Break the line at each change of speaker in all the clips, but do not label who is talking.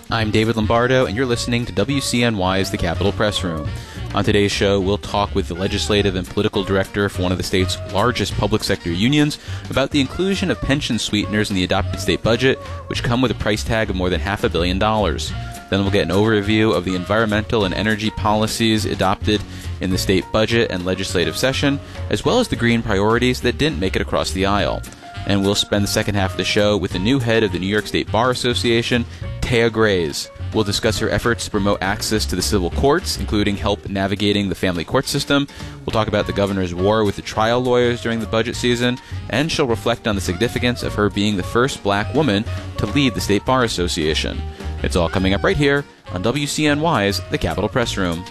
I'm David Lombardo, and you're listening to WCNY's The Capitol Press Room. On today's show, we'll talk with the legislative and political director for one of the state's largest public sector unions about the inclusion of pension sweeteners in the adopted state budget, which come with a price tag of more than $500 million. Then we'll get an overview of the environmental and energy policies adopted in the state budget and legislative session, as well as the green priorities that didn't make it across the aisle. And we'll spend the second half of the show with the new head of the New York State Bar Association, Taya Grays. We'll discuss her efforts to promote access to the civil courts, including help navigating the family court system. We'll talk about the governor's war with the trial lawyers during the budget season, and she'll reflect on the significance of her being the first black woman to lead the State Bar Association. It's all coming up right here on WCNY's The Capitol Press Room.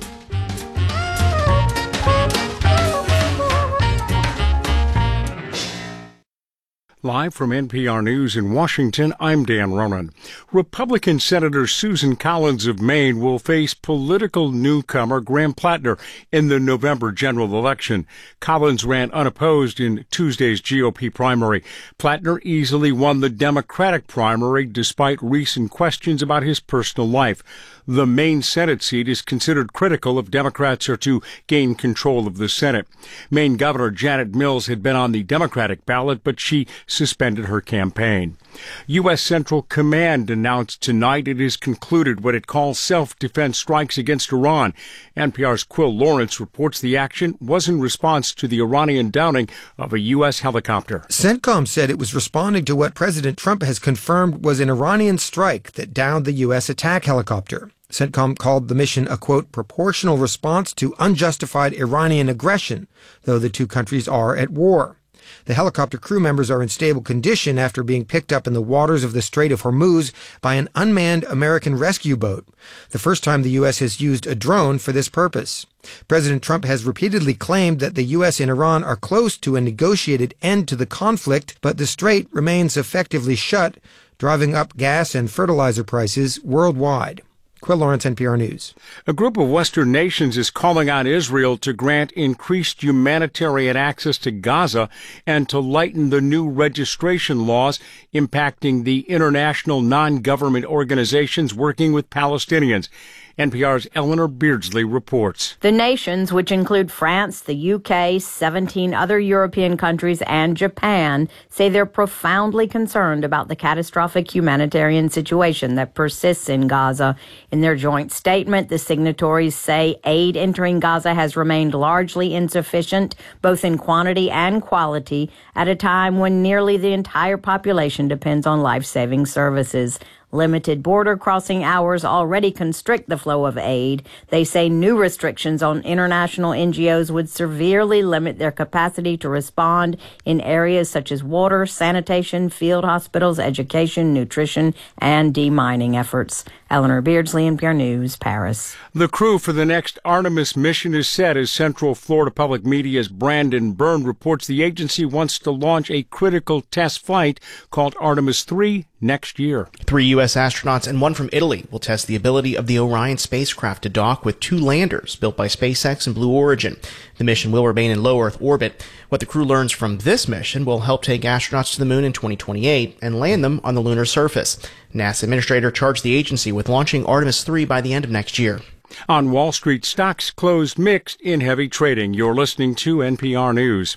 Live from NPR News in Washington, I'm Dan Ronan. Republican Senator Susan Collins of Maine will face political newcomer Graham Plattner in the November general election. Collins ran unopposed in Tuesday's GOP primary. Plattner easily won the Democratic primary despite recent questions about his personal life. The Maine Senate seat is considered critical if Democrats are to gain control of the Senate. Maine Governor Janet Mills had been on the Democratic ballot, but she suspended her campaign. U.S. Central Command announced tonight it has concluded what it calls self-defense strikes against Iran. NPR's Quill Lawrence reports the action was in response to the Iranian downing of a U.S. helicopter.
CENTCOM said it was responding to what President Trump has confirmed was an Iranian strike that downed the U.S. attack helicopter. CENTCOM called the mission a, quote, proportional response to unjustified Iranian aggression, though the two countries are at war. The helicopter crew members are in stable condition after being picked up in the waters of the Strait of Hormuz by an unmanned American rescue boat, the first time the U.S. has used a drone for this purpose. President Trump has repeatedly claimed that the U.S. and Iran are close to a negotiated end to the conflict, but the strait remains effectively shut, driving up gas and fertilizer prices worldwide. Quill Lawrence, NPR News.
A group of Western nations is calling on Israel to grant increased humanitarian access to Gaza and to lighten the new registration laws impacting the international non-government organizations working with Palestinians. NPR's Eleanor Beardsley reports.
The nations, which include France, the UK, 17 other European countries, and Japan, say they're profoundly concerned about the catastrophic humanitarian situation that persists in Gaza. In their joint statement, the signatories say aid entering Gaza has remained largely insufficient, both in quantity and quality, at a time when nearly the entire population depends on life-saving services. Limited border crossing hours already constrict the flow of aid. They say new restrictions on international NGOs would severely limit their capacity to respond in areas such as water, sanitation, field hospitals, education, nutrition, and demining efforts. Eleanor Beardsley, NPR News, Paris.
The crew for the next Artemis mission is set as Central Florida Public Media's Brandon Byrne reports the agency wants to launch a critical test flight called Artemis 3 next year.
3 U.S. astronauts and 1 from Italy will test the ability of the Orion spacecraft to dock with 2 landers built by SpaceX and Blue Origin. The mission will remain in low Earth orbit. What the crew learns from this mission will help take astronauts to the moon in 2028 and land them on the lunar surface. NASA administrator charged the agency with launching Artemis 3 by the end of next year.
On Wall Street, stocks closed mixed in heavy trading. You're listening to NPR News.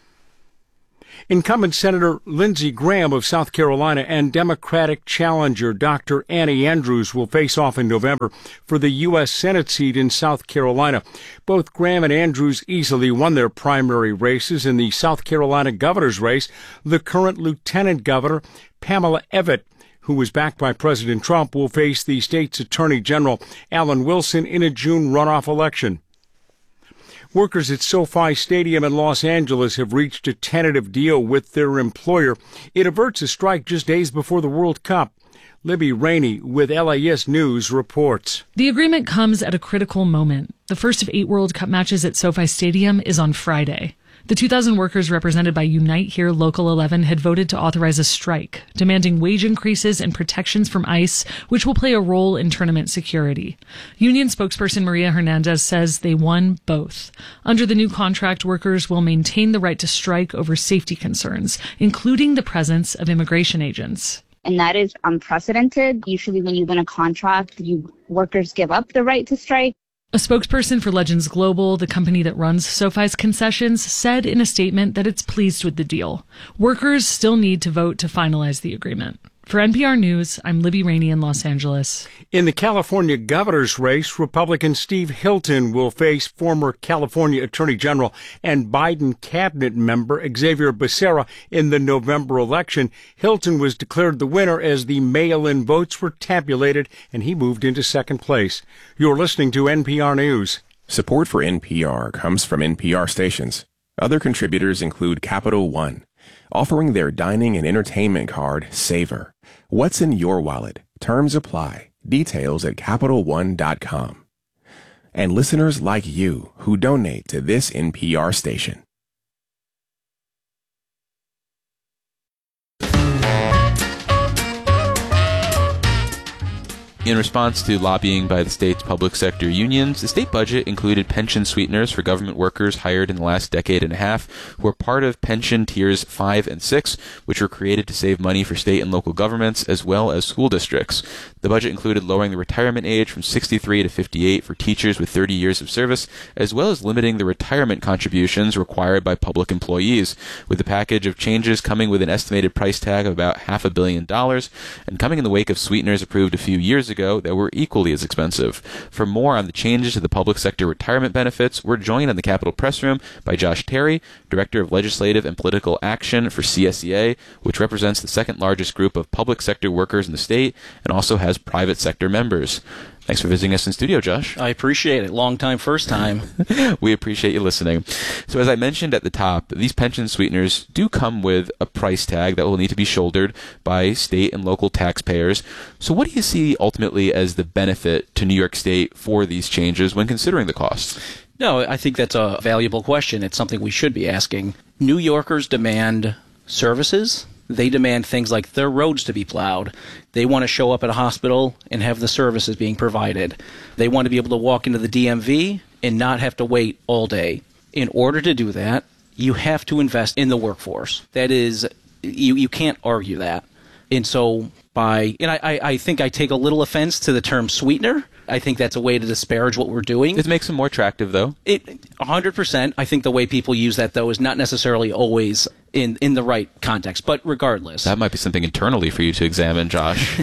Incumbent Senator Lindsey Graham of South Carolina and Democratic challenger Dr. Annie Andrews will face off in November for the U.S. Senate seat in South Carolina. Both Graham and Andrews easily won their primary races. In the South Carolina governor's race, the current Lieutenant Governor, Pamela Evette, who was backed by President Trump, will face the state's Attorney General, Alan Wilson, in a June runoff election. Workers at SoFi Stadium in Los Angeles have reached a tentative deal with their employer. It averts a strike just days before the World Cup. Libby Rainey with LAS News reports.
The agreement comes at a critical moment. The first of 8 World Cup matches at SoFi Stadium is on Friday. The 2,000 workers represented by Unite Here Local 11 had voted to authorize a strike, demanding wage increases and protections from ICE, which will play a role in tournament security. Union spokesperson Maria Hernandez says they won both. Under the new contract, workers will maintain the right to strike over safety concerns, including the presence of immigration agents.
and that is unprecedented. Usually when you win a contract, workers give up the right to strike.
A spokesperson for Legends Global, the company that runs SoFi's concessions, said in a statement that it's pleased with the deal. Workers still need to vote to finalize the agreement. For NPR News, I'm Libby Rainey in Los Angeles.
In the California governor's race, Republican Steve Hilton will face former California Attorney General and Biden cabinet member Xavier Becerra in the November election. Hilton was declared the winner as the mail-in votes were tabulated, and he moved into second place. You're listening to NPR News.
Support for NPR comes from NPR stations. Other contributors include Capital One, offering their dining and entertainment card, Savor. What's in your wallet? Terms apply. Details at CapitalOne.com. And listeners like you who donate to this NPR station.
In response to lobbying by the state's public sector unions, the state budget included pension sweeteners for government workers hired in the last decade and a half who are part of pension tiers 5 and 6, which were created to save money for state and local governments as well as school districts. The budget included lowering the retirement age from 63 to 58 for teachers with 30 years of service, as well as limiting the retirement contributions required by public employees, with the package of changes coming with an estimated price tag of about $500 million and coming in the wake of sweeteners approved a few years ago that were equally as expensive. For more on the changes to the public sector retirement benefits, we're joined in the Capitol Press Room by Josh Terry, Director of Legislative and Political Action for CSEA, which represents the second largest group of public sector workers in the state and also has private sector members. Thanks for visiting us in studio, Josh.
I appreciate it. Long time, first time.
We appreciate you listening. So as I mentioned at the top, these pension sweeteners do come with a price tag that will need to be shouldered by state and local taxpayers. So what do you see ultimately as the benefit to New York State for these changes when considering the costs?
No, I think that's a valuable question. It's something we should be asking. New Yorkers demand services. They demand things like their roads to be plowed. They want to show up at a hospital and have the services being provided. They want to be able to walk into the DMV and not have to wait all day. In order to do that, you have to invest in the workforce. That is, you can't argue that. And so I think I take a little offense to the term sweetener. I think that's a way to disparage what we're doing.
It makes them more attractive, though.
100%. I think the way people use that, though, is not necessarily always in the right context. But regardless.
That might be something internally for you to examine, Josh.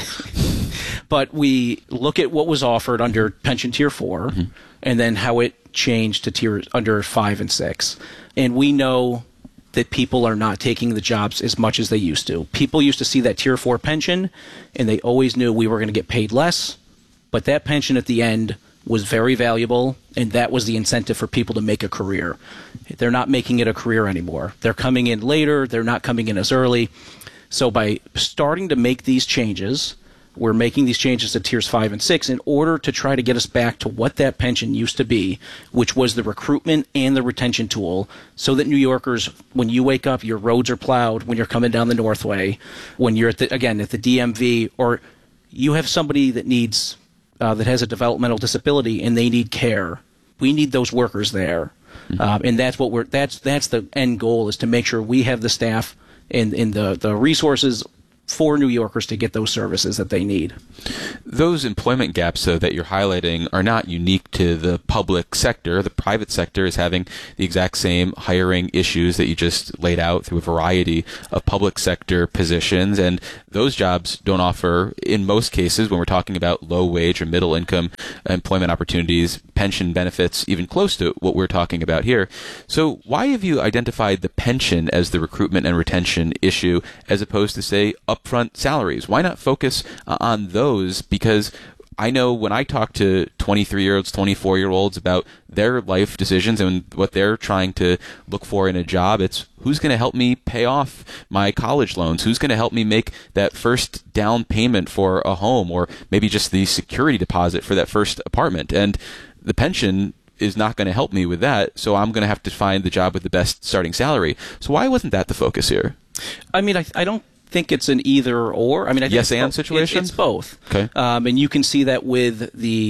But we look at what was offered under pension tier 4 and then how it changed to tiers under 5 and 6. And we know that people are not taking the jobs as much as they used to. People used to see that tier 4 pension, and they always knew we were going to get paid less. But that pension at the end was very valuable, and that was the incentive for people to make a career. They're not making it a career anymore. They're coming in later. They're not coming in as early. So by starting to make these changes, we're making these changes to tiers 5 and 6 in order to try to get us back to what that pension used to be, which was the recruitment and the retention tool, so that New Yorkers, when you wake up, your roads are plowed when you're coming down the Northway, when you're at the DMV, or you have somebody that needs that has a developmental disability and they need care. We need those workers there, and that's what that's the end goal, is to make sure we have the staff and the resources for New Yorkers to get those services that they need.
Those employment gaps, though, that you're highlighting are not unique to the public sector. The private sector is having the exact same hiring issues that you just laid out through a variety of public sector positions, and those jobs don't offer, in most cases, when we're talking about low wage or middle income employment opportunities, pension benefits even close to what we're talking about here. So why have you identified the pension as the recruitment and retention issue as opposed to, say, upfront salaries? Why not focus on those? Because I know when I talk to 23-year-olds, 24-year-olds about their life decisions and what they're trying to look for in a job, it's who's going to help me pay off my college loans? Who's going to help me make that first down payment for a home, or maybe just the security deposit for that first apartment? And the pension is not going to help me with that, so I'm going to have to find the job with the best starting salary. So why wasn't that the focus here?
I mean, I don't think it's an either or. I mean, I think
yes and situation.
It's both.
Okay.
And you can see that with the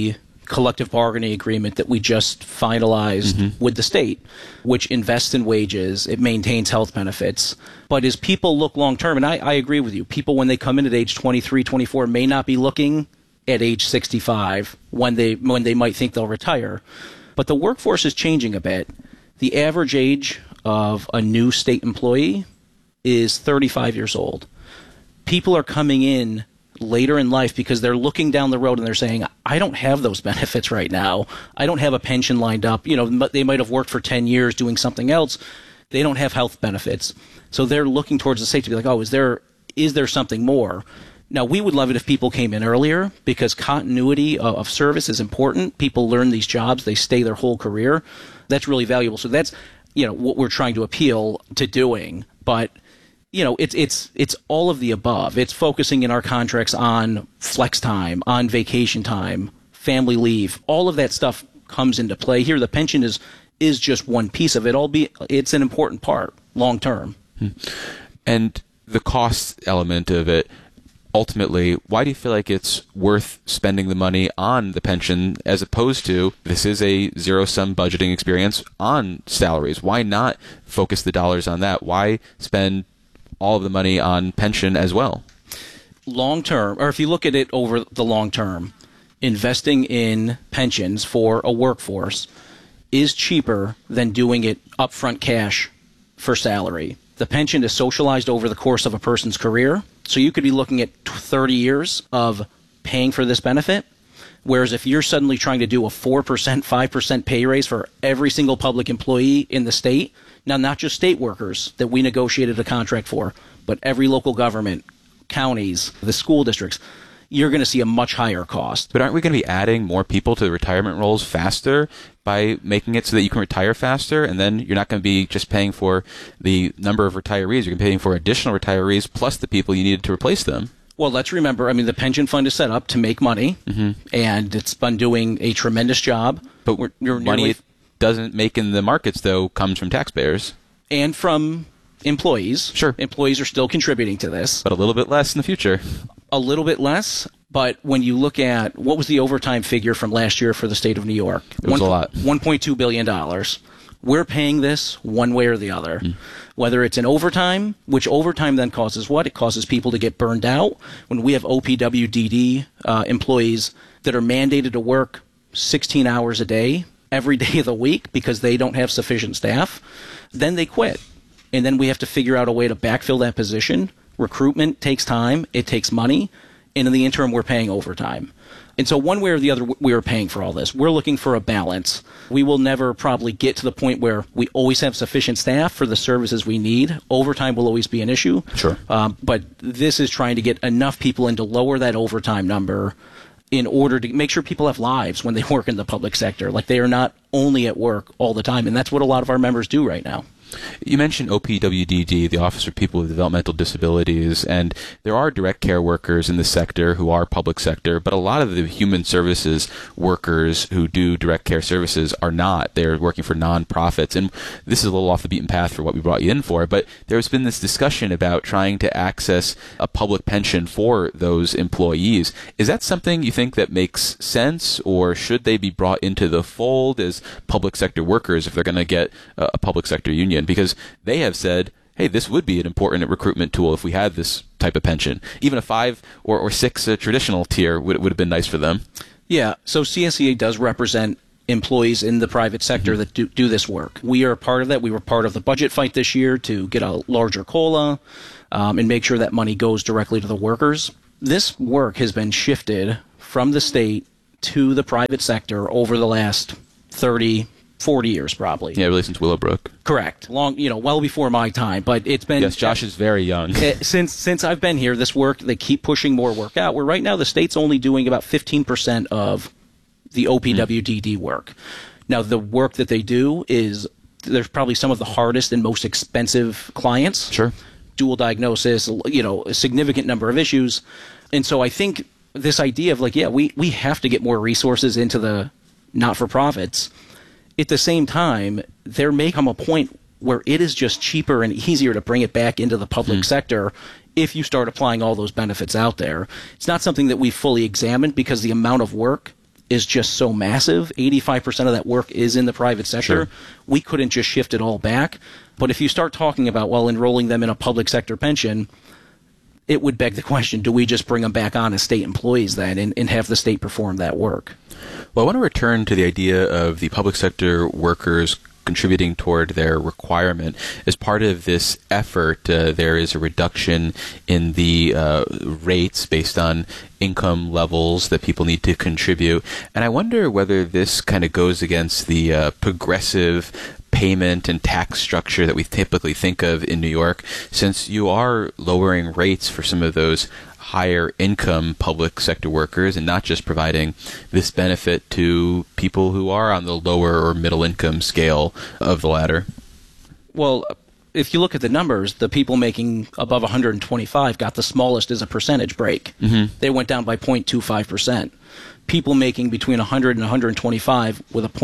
collective bargaining agreement that we just finalized with the state, which invests in wages, it maintains health benefits. But as people look long term, and I agree with you, people when they come in at age 23, 24 may not be looking at age 65 when they might think they'll retire. But the workforce is changing a bit. The average age of a new state employee is 35 years old. People are coming in later in life because they're looking down the road and they're saying, I don't have those benefits right now. I don't have a pension lined up. They might have worked for 10 years doing something else. They don't have health benefits. So they're looking towards the state to be like, oh, is there something more? Now, we would love it if people came in earlier because continuity of service is important. People learn these jobs. They stay their whole career. That's really valuable. So that's, what we're trying to appeal to doing. But it's all of the above. It's focusing in our contracts on flex time, on vacation time, family leave. All of that stuff comes into play here. The pension is just one piece of it. It's an important part long term.
And the cost element of it, ultimately, why do you feel like it's worth spending the money on the pension as opposed to, this is a zero-sum budgeting experience, on salaries? Why not focus the dollars on that? Why spend all of the money on pension as well?
Long term, or if you look at it over the long term, investing in pensions for a workforce is cheaper than doing it upfront cash for salary. The pension is socialized over the course of a person's career, so you could be looking at 30 years of paying for this benefit, whereas if you're suddenly trying to do a 4%, 5% pay raise for every single public employee in the state, now not just state workers that we negotiated a contract for, but every local government, counties, the school districts, you're going to see a much higher cost.
But aren't we going to be adding more people to the retirement rolls faster by making it so that you can retire faster? And then you're not going to be just paying for the number of retirees. You're going to be paying for additional retirees plus the people you needed to replace them.
Well, let's remember, the pension fund is set up to make money, and it's been doing a tremendous job.
But money it doesn't make in the markets, though, comes from taxpayers.
And from employees.
Sure.
Employees are still contributing to this.
But a little bit less in the future.
A little bit less, but when you look at what was the overtime figure from last year for the state of New York?
It was a lot.
$1.2 billion. We're paying this one way or the other. Whether it's an overtime, which overtime then causes what? It causes people to get burned out. When we have OPWDD employees that are mandated to work 16 hours a day, every day of the week because they don't have sufficient staff, then they quit. And then we have to figure out a way to backfill that position. Recruitment takes time, it takes money, and in the interim we're paying overtime. And so one way or the other, we are paying for all this. We're looking for a balance. We will never probably get to the point where we always have sufficient staff for the services we need. Overtime will always be an issue.
Sure.
But this is trying to get enough people in to lower that overtime number in order to make sure people have lives when they work in the public sector. Like, they are not only at work all the time, and that's what a lot of our members do right now.
You mentioned OPWDD, the Office for People with Developmental Disabilities, and there are direct care workers in the sector who are public sector, but a lot of the human services workers who do direct care services are not. They're working for nonprofits, and this is a little off the beaten path for what we brought you in for, but there's been this discussion about trying to access a public pension for those employees. Is that something you think that makes sense, or should they be brought into the fold as public sector workers if they're going to get a public sector union? Because they have said, hey, this would be an important recruitment tool if we had this type of pension. Even a 5 or 6 traditional tier would have been nice for them.
Yeah, so CSEA does represent employees in the private sector that do this work. We are part of that. We were part of the budget fight this year to get a larger COLA and make sure that money goes directly to the workers. This work has been shifted from the state to the private sector over the last 30, 40 years probably.
Yeah, really since Willowbrook.
Correct. Long, well before my time, but it's been...
Yes, Josh is very young.
Since I've been here, this work, they keep pushing more work out, where right now the state's only doing about 15% of the OPWDD work. Now, the work that they do is, there's probably some of the hardest and most expensive clients.
Sure. Dual
diagnosis, a significant number of issues. And so I think this idea of we have to get more resources into the not-for-profits. At the same time, there may come a point where it is just cheaper and easier to bring it back into the public sector if you start applying all those benefits out there. It's not something that we fully examined because the amount of work is just so massive. 85% of that work is in the private sector.
Sure.
We couldn't just shift it all back. But if you start talking about, well, enrolling them in a public sector pension, it would beg the question, do we just bring them back on as state employees then and have the state perform that work?
Well, I want to return to the idea of the public sector workers contributing toward their requirement. As part of this effort, there is a reduction in the rates based on income levels that people need to contribute. And I wonder whether this kind of goes against the progressive payment and tax structure that we typically think of in New York, since you are lowering rates for some of those higher income public sector workers and not just providing this benefit to people who are on the lower or middle income scale of the ladder.
Well, if you look at the numbers, the people making above 125 got the smallest as a percentage break.
Mm-hmm.
They went down by 0.25%. People making between 100 and 125 with a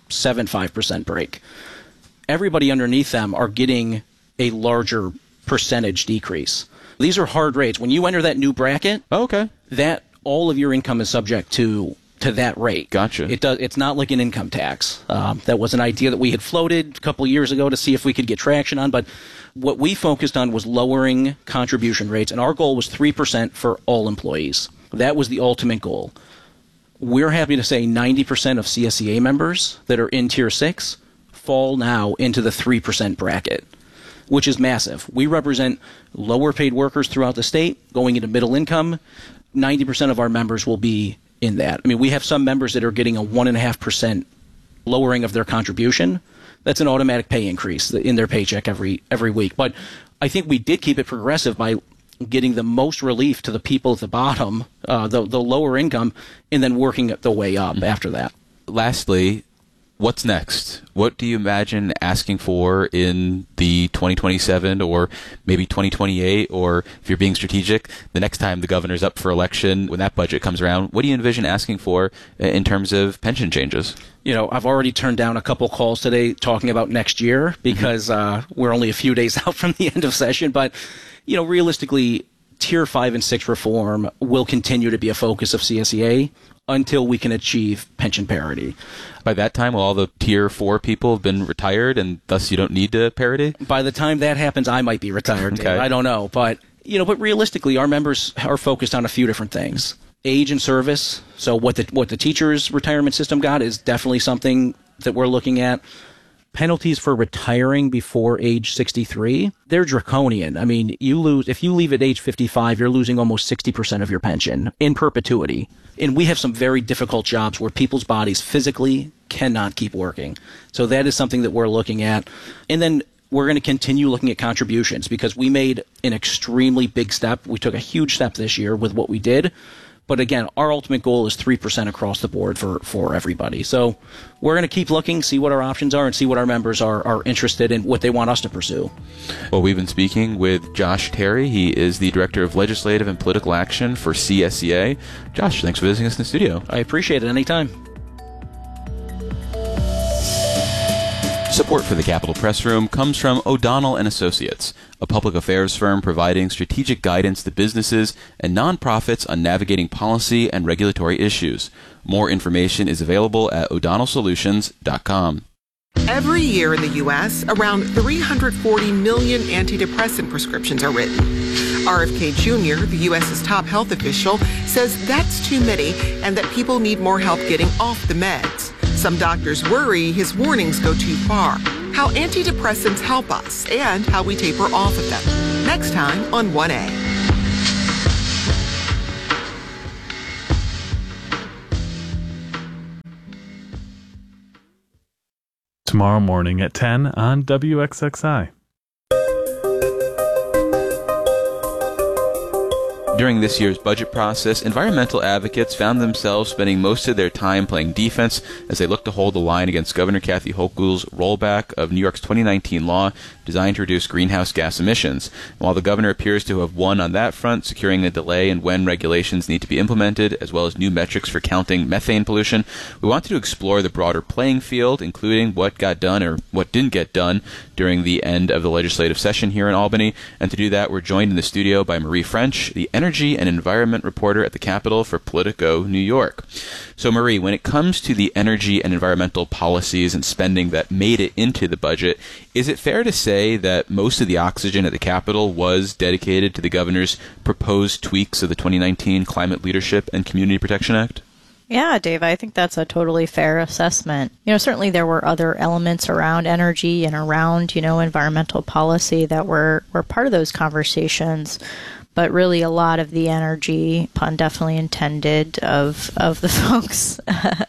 0.75% break. Everybody underneath them are getting a larger percentage decrease. These are hard rates. When you enter that new bracket, that all of your income is subject to that rate.
Gotcha.
It's not like an income tax. That was an idea that we had floated a couple of years ago to see if we could get traction on. But what we focused on was lowering contribution rates, and our goal was 3% for all employees. That was the ultimate goal. We're happy to say 90% of CSEA members that are in Tier 6 fall now into the 3% bracket, which is massive. We represent lower paid workers throughout the state going into middle income. 90% of our members will be in that. I mean, we have some members that are getting a 1.5% lowering of their contribution. That's an automatic pay increase in their paycheck every week. But I think we did keep it progressive by getting the most relief to the people at the bottom, the lower income, and then working the way up after that.
Lastly, what's next? What do you imagine asking for in the 2027 or maybe 2028, or if you're being strategic, the next time the governor's up for election, when that budget comes around, what do you envision asking for in terms of pension changes?
You know, I've already turned down a couple calls today talking about next year because we're only a few days out from the end of session. But, you know, realistically, Tier 5 and 6 reform will continue to be a focus of CSEA until we can achieve pension parity.
By that time, will all the Tier 4 people have been retired, and thus you don't need parity?
By the time that happens, I might be retired.
Okay.
I don't know. But realistically, our members are focused on a few different things. Age and service. So what the teachers' retirement system got is definitely something that we're looking at. Penalties for retiring before age 63, they're draconian. I mean, if you leave at age 55, you're losing almost 60% of your pension in perpetuity. And we have some very difficult jobs where people's bodies physically cannot keep working. So that is something that we're looking at. And then we're going to continue looking at contributions because we made an extremely big step. We took a huge step this year with what we did. But again, our ultimate goal is 3% across the board for everybody. So we're going to keep looking, see what our options are, and see what our members are interested in, what they want us to pursue.
Well, we've been speaking with Josh Terry. He is the Director of Legislative and Political Action for CSEA. Josh, thanks for visiting us in the studio.
I appreciate it anytime.
Support for the Capitol Press Room comes from O'Donnell & Associates, a public affairs firm providing strategic guidance to businesses and nonprofits on navigating policy and regulatory issues. More information is available at o'donnellsolutions.com.
Every year in the U.S., around 340 million antidepressant prescriptions are written. RFK Jr., the U.S.'s top health official, says that's too many and that people need more help getting off the meds. Some doctors worry his warnings go too far. How antidepressants help us and how we taper off of them. Next time on 1A.
Tomorrow morning at 10 on WXXI.
During this year's budget process, environmental advocates found themselves spending most of their time playing defense as they looked to hold the line against Governor Kathy Hochul's rollback of New York's 2019 law designed to reduce greenhouse gas emissions. And while the governor appears to have won on that front, securing a delay in when regulations need to be implemented, as well as new metrics for counting methane pollution, we wanted to explore the broader playing field, including what got done or what didn't get done during the end of the legislative session here in Albany. And to do that, we're joined in the studio by Marie French, the energy and environment reporter at the Capitol for Politico New York. So Marie, when it comes to the energy and environmental policies and spending that made it into the budget, is it fair to say that most of the oxygen at the Capitol was dedicated to the governor's proposed tweaks of the 2019 Climate Leadership and Community Protection Act?
Yeah, Dave, I think that's a totally fair assessment. Certainly there were other elements around energy and around, environmental policy that were part of those conversations. But really a lot of the energy, pun definitely intended, of the folks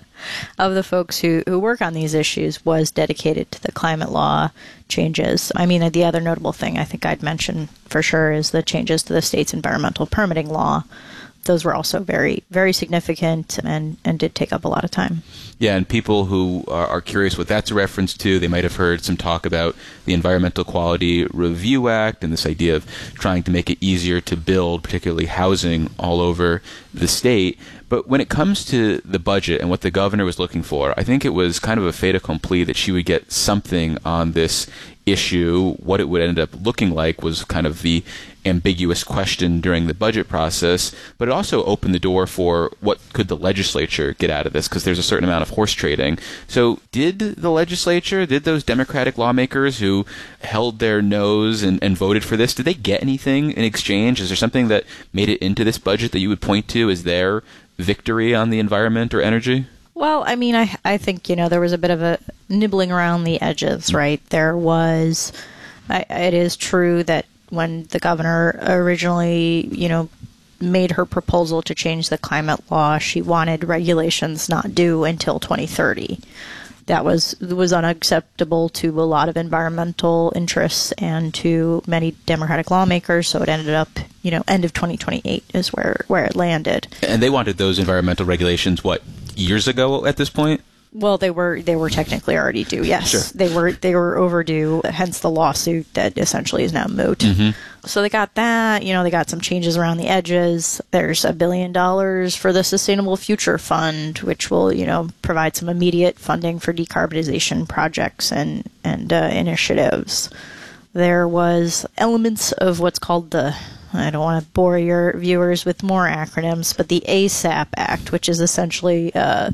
of the folks who work on these issues was dedicated to the climate law changes. I mean, the other notable thing I think I'd mention for sure is the changes to the state's environmental permitting law. Those were also very, very significant and did take up a lot of time.
Yeah, and people who are curious what that's a reference to, they might have heard some talk about the Environmental Quality Review Act and this idea of trying to make it easier to build, particularly housing, all over the state. But when it comes to the budget and what the governor was looking for, I think it was kind of a fait accompli that she would get something on this issue. What it would end up looking like was kind of the ambiguous question during the budget process, but it also opened the door for what could the legislature get out of this, because there's a certain amount of horse trading. So did the legislature, did those Democratic lawmakers who held their nose and voted for this, did they get anything in exchange? Is there something that made it into this budget that you would point to as their victory on the environment or energy?
Well, I mean, I think, there was a bit of a nibbling around the edges, right? There was, it is true that when the governor originally, made her proposal to change the climate law, she wanted regulations not due until 2030. That was unacceptable to a lot of environmental interests and to many Democratic lawmakers, so it ended up, end of 2028 is where it landed.
And they wanted those environmental regulations, years ago at this point?
Well, they were technically already due. Yes, sure. They were overdue. Hence the lawsuit that essentially is now moot. Mm-hmm. So they got that. They got some changes around the edges. There's $1 billion for the Sustainable Future Fund, which will provide some immediate funding for decarbonization projects and initiatives. There was elements of what's called I don't want to bore your viewers with more acronyms, but the ASAP Act, which is essentially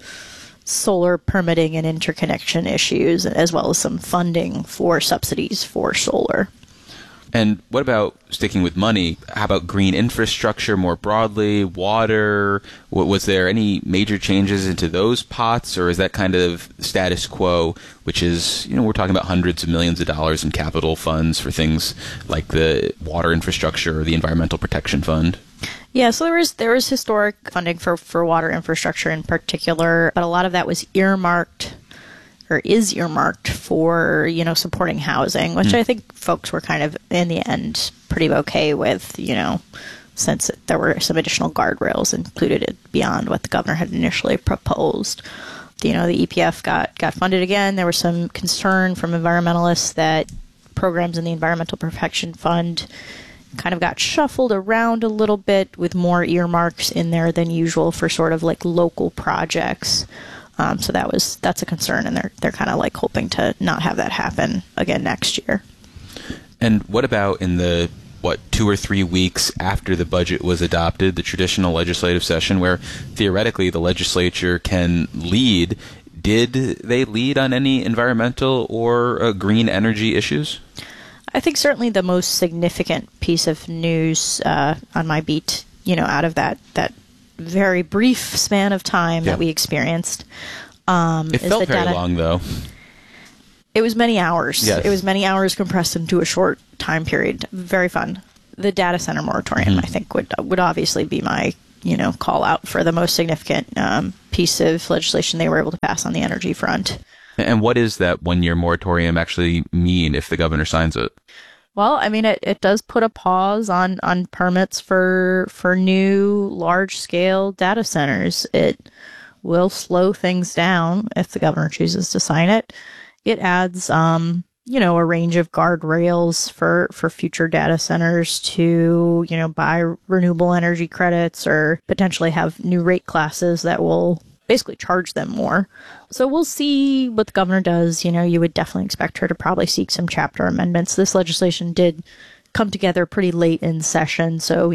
solar permitting and interconnection issues, as well as some funding for subsidies for solar.
And what about, sticking with money, how about green infrastructure more broadly, water? Was there any major changes into those pots, or is that kind of status quo, which is, we're talking about hundreds of millions of dollars in capital funds for things like the water infrastructure or the Environmental Protection Fund?
Yeah, so there was historic funding for water infrastructure in particular, but a lot of that was earmarked for, supporting housing, which I think folks were kind of, in the end, pretty okay with, since there were some additional guardrails included beyond what the governor had initially proposed. The EPF got funded again. There was some concern from environmentalists that programs in the Environmental Protection Fund kind of got shuffled around a little bit with more earmarks in there than usual for sort of like local projects. So that's a concern, and they're kind of like hoping to not have that happen again next year.
And what about in the 2 or 3 weeks after the budget was adopted, the traditional legislative session where theoretically the legislature can lead? Did they lead on any environmental or green energy issues?
I think certainly the most significant piece of news on my beat, out of that very brief span of time that we experienced.
It felt very long, though.
It was many hours.
Yes.
It was many hours compressed into a short time period. Very fun. The data center moratorium, I think, would obviously be my call out for the most significant piece of legislation they were able to pass on the energy front.
And what does that 1-year moratorium actually mean if the governor signs it?
Well, I mean, it does put a pause on permits for new large-scale data centers. It will slow things down if the governor chooses to sign it. It adds, a range of guardrails for future data centers to, buy renewable energy credits or potentially have new rate classes that will basically charge them more. So we'll see what the governor does. You would definitely expect her to probably seek some chapter amendments. This legislation did come together pretty late in session, so,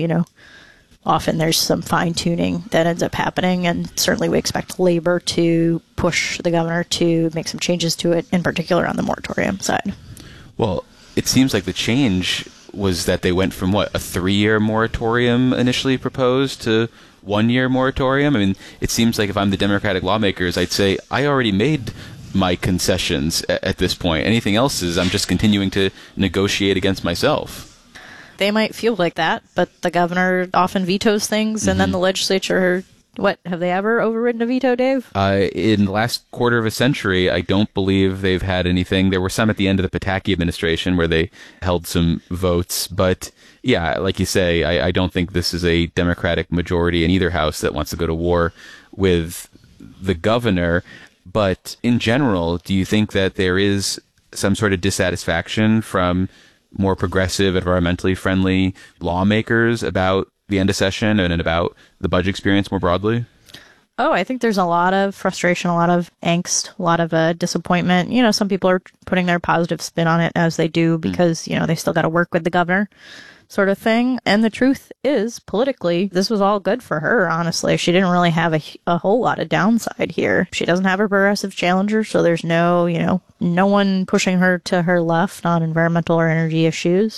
often there's some fine-tuning that ends up happening, and certainly we expect Labor to push the governor to make some changes to it, in particular on the moratorium side.
Well, it seems like the change was that they went from, a 3-year moratorium initially proposed to 1-year moratorium? I mean, it seems like if I'm the Democratic lawmakers, I'd say, I already made my concessions at this point. Anything else is I'm just continuing to negotiate against myself.
They might feel like that, but the governor often vetoes things, and then the legislature, have they ever overridden a veto, Dave?
In the last quarter of a century, I don't believe they've had anything. There were some at the end of the Pataki administration where they held some votes, but yeah, like you say, I don't think this is a Democratic majority in either house that wants to go to war with the governor. But in general, do you think that there is some sort of dissatisfaction from more progressive, environmentally friendly lawmakers about the end of session and about the budget experience more broadly?
Oh, I think there's a lot of frustration, a lot of angst, a lot of disappointment. Some people are putting their positive spin on it, as they do, because, they still got to work with the governor, sort of thing. And the truth is, politically, this was all good for her, honestly. She didn't really have a whole lot of downside here. She doesn't have a progressive challenger, so there's no one pushing her to her left on environmental or energy issues.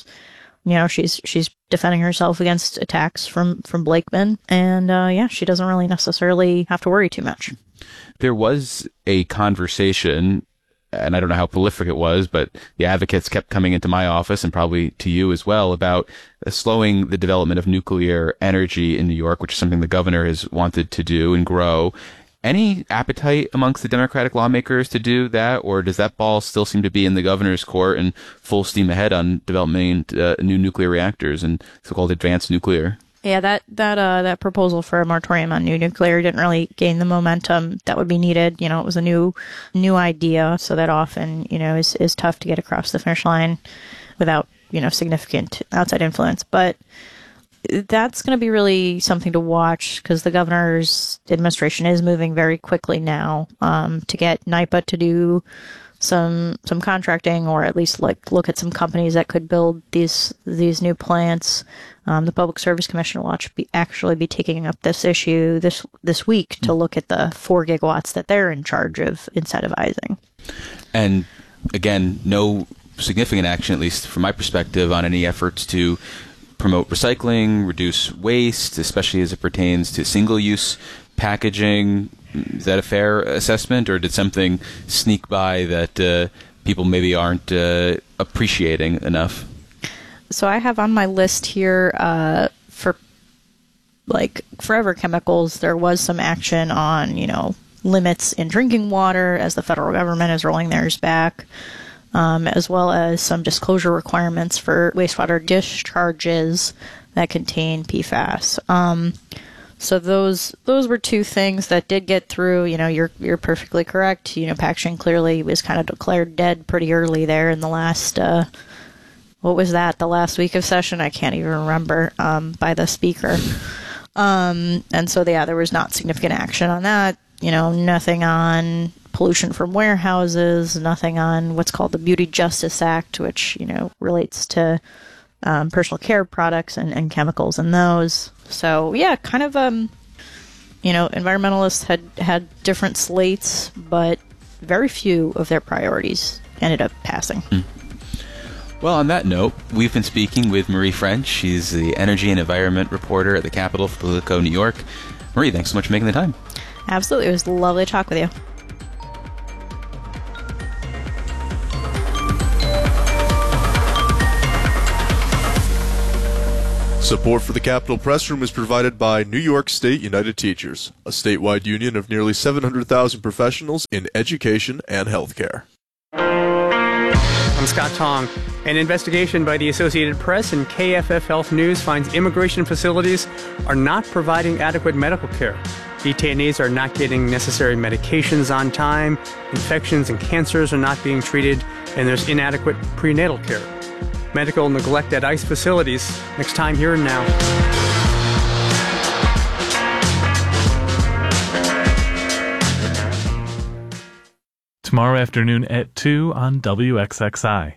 She's defending herself against attacks from Blakeman, and she doesn't really necessarily have to worry too much.
There was a conversation, and I don't know how prolific it was, but the advocates kept coming into my office and probably to you as well about slowing the development of nuclear energy in New York, which is something the governor has wanted to do and grow. Any appetite amongst the Democratic lawmakers to do that, or does that ball still seem to be in the governor's court and full steam ahead on developing new nuclear reactors and so-called advanced nuclear?
Yeah, that proposal for a moratorium on new nuclear didn't really gain the momentum that would be needed. It was a new idea, so that often, is tough to get across the finish line without, significant outside influence. But that's going to be really something to watch, because the governor's administration is moving very quickly now to get NYPA to do some contracting, or at least look at some companies that could build these new plants. The Public Service Commission will actually be taking up this issue this week to look at the 4 gigawatts that they're in charge of incentivizing.
And again, no significant action, at least from my perspective, on any efforts to promote recycling, reduce waste, especially as it pertains to single-use packaging. Is that a fair assessment, or did something sneak by that people maybe aren't appreciating enough?
So I have on my list here for forever chemicals, there was some action on, limits in drinking water as the federal government is rolling theirs back. As well as some disclosure requirements for wastewater discharges that contain PFAS. So those were 2 things that did get through. You're perfectly correct. Packaging clearly was kind of declared dead pretty early there in the last, what was that, the last week of session? I can't even remember, by the speaker. And so, there was not significant action on that. Nothing on pollution from warehouses, nothing on what's called the Beauty Justice Act, which, relates to personal care products and chemicals in those. So, kind of, environmentalists had different slates, but very few of their priorities ended up passing.
Well, on that note, we've been speaking with Marie French. She's the energy and environment reporter at the Capital for Politico New York. Marie, thanks so much for making the time.
Absolutely. It was lovely to talk with you.
Support for the Capitol Press Room is provided by New York State United Teachers, a statewide union of nearly 700,000 professionals in education and healthcare.
I'm Scott Tong. An investigation by the Associated Press and KFF Health News finds immigration facilities are not providing adequate medical care. Detainees are not getting necessary medications on time, infections and cancers are not being treated, and there's inadequate prenatal care. Medical neglect at ICE facilities. Next time, Here and Now.
tomorrow afternoon at 2 on WXXI.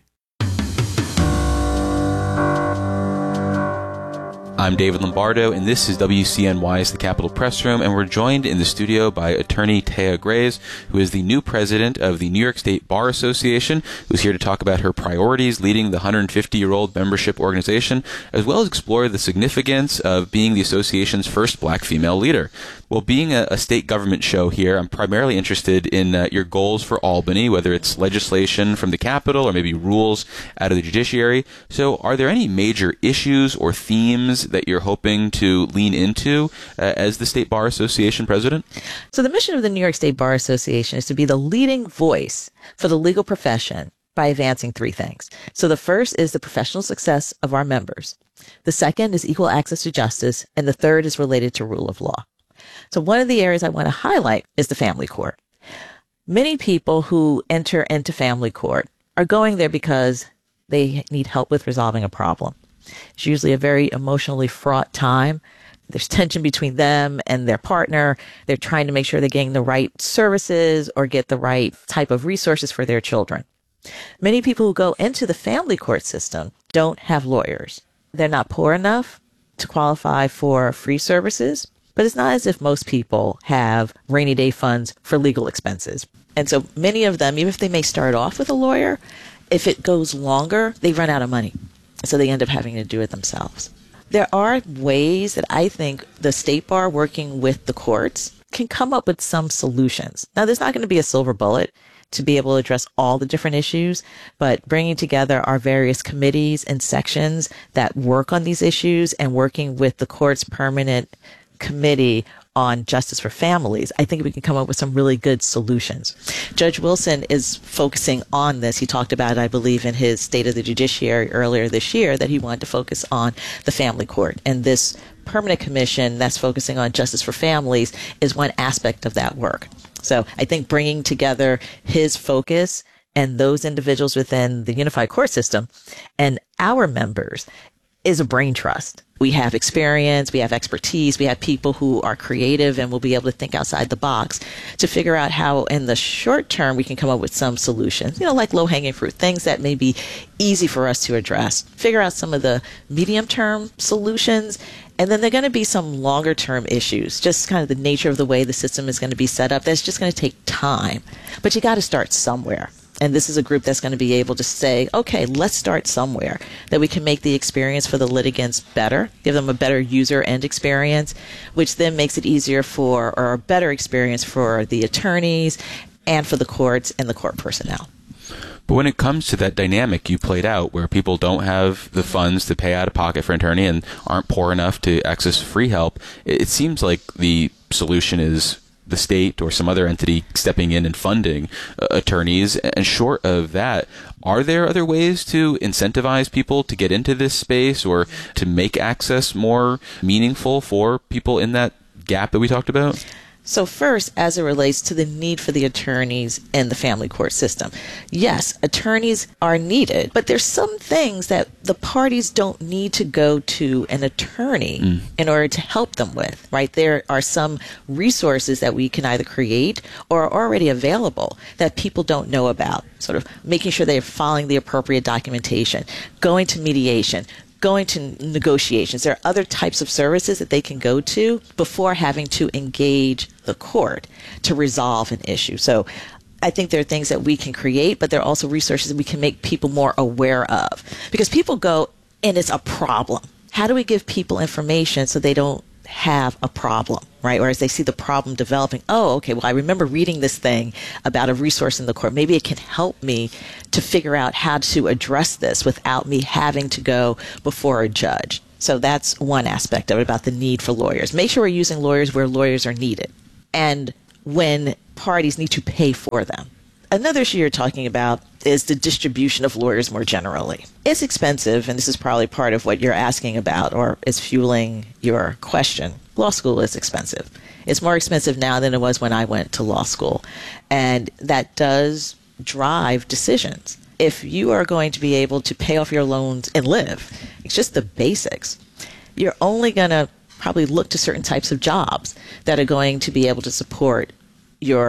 I'm David Lombardo, and this is WCNY's The Capitol Press Room, and we're joined in the studio by attorney Taya Grays, who is the new president of the New York State Bar Association, who's here to talk about her priorities leading the 150-year-old membership organization, as well as explore the significance of being the association's first black female leader. Well, being a state government show here, I'm primarily interested in your goals for Albany, whether it's legislation from the Capitol or maybe rules out of the judiciary. So are there any major issues or themes that you're hoping to lean into as the State Bar Association president?
So the mission of the New York State Bar Association is to be the leading voice for the legal profession by advancing three things. So the first is the professional success of our members. The second is equal access to justice. And the third is related to rule of law. So one of the areas I want to highlight is the family court. Many people who enter into family court are going there because they need help with resolving a problem. It's usually a very emotionally fraught time. There's tension between them and their partner. They're trying to make sure they're getting the right services or get the right type of resources for their children. Many people who go into the family court system don't have lawyers. They're not poor enough to qualify for free services. But it's not as if most people have rainy day funds for legal expenses. And so many of them, even if they may start off with a lawyer, if it goes longer, they run out of money. So they end up having to do it themselves. There are ways that I think the State Bar working with the courts can come up with some solutions. Now, there's not going to be a silver bullet to be able to address all the different issues, but bringing together our various committees and sections that work on these issues and working with the court's permanent committee on justice for families, I think we can come up with some really good solutions. Judge Wilson is focusing on this. He talked about it, I believe, in his State of the Judiciary earlier this year, that he wanted to focus on the family court. And this permanent commission that's focusing on justice for families is one aspect of that work. So I think bringing together his focus and those individuals within the unified court system and our members is a brain trust. We have experience, we have expertise, we have people who are creative and will be able to think outside the box to figure out how in the short term we can come up with some solutions, like low-hanging fruit, things that may be easy for us to address. Figure out some of the medium-term solutions, and then there are going to be some longer-term issues, just kind of the nature of the way the system is going to be set up. That's just going to take time, but you got to start somewhere. And this is a group that's going to be able to say, okay, let's start somewhere, that we can make the experience for the litigants better, give them a better user end experience, which then makes it easier or a better experience for the attorneys and for the courts and the court personnel.
But when it comes to that dynamic you played out, where people don't have the funds to pay out of pocket for an attorney and aren't poor enough to access free help, it seems like the solution is the state or some other entity stepping in and funding attorneys. And short of that, are there other ways to incentivize people to get into this space or to make access more meaningful for people in that gap that we talked about?
So first, as it relates to the need for the attorneys in the family court system, yes, attorneys are needed, but there's some things that the parties don't need to go to an attorney in order to help them with, right? There are some resources that we can either create or are already available that people don't know about, sort of making sure they're following the appropriate documentation, going to mediation, going to negotiations. There are other types of services that they can go to before having to engage the court to resolve an issue. So I think there are things that we can create, but there are also resources that we can make people more aware of. Because people go, and it's a problem. How do we give people information so they don't have a problem, right? Or as they see the problem developing, oh, okay, well, I remember reading this thing about a resource in the court. Maybe it can help me to figure out how to address this without me having to go before a judge. So that's one aspect of it, about the need for lawyers. Make sure we're using lawyers where lawyers are needed and when parties need to pay for them. Another issue you're talking about is the distribution of lawyers more generally. It's expensive, and this is probably part of what you're asking about or is fueling your question. Law school is expensive. It's more expensive now than it was when I went to law school, and that does drive decisions. If you are going to be able to pay off your loans and live, it's just the basics. You're only going to probably look to certain types of jobs that are going to be able to support your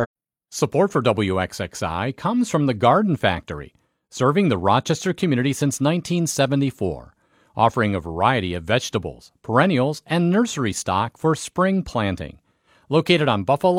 Support for WXXI comes from the Garden Factory, serving the Rochester community since 1974, offering a variety of vegetables, perennials, and nursery stock for spring planting. Located on Buffalo